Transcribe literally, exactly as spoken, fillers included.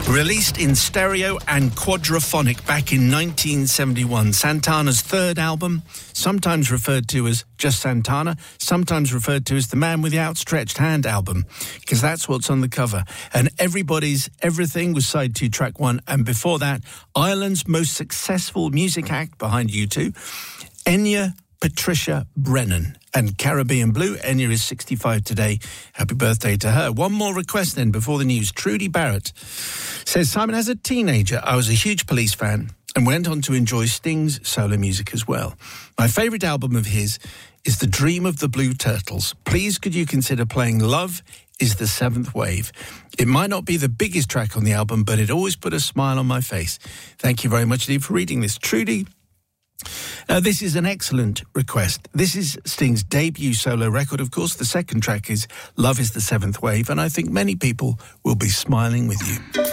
Released in stereo and quadraphonic back in nineteen seventy-one, Santana's third album, sometimes referred to as just Santana, sometimes referred to as the Man with the Outstretched Hand album, because that's what's on the cover. And Everybody's Everything was side two, track one, and before that, Ireland's most successful music act behind U two, Enya Patricia Brennan and Caribbean Blue. Enya is sixty-five today. Happy birthday to her. One more request then before the news. Trudy Barrett says, Simon, as a teenager, I was a huge Police fan and went on to enjoy Sting's solo music as well. My favourite album of his is The Dream of the Blue Turtles. Please could you consider playing Love is the Seventh Wave? It might not be the biggest track on the album, but it always put a smile on my face. Thank you very much indeed for reading this. Trudy, Uh, this is an excellent request. This is Sting's debut solo record, of course. The second track is Love is the Seventh Wave, and I think many people will be smiling with you.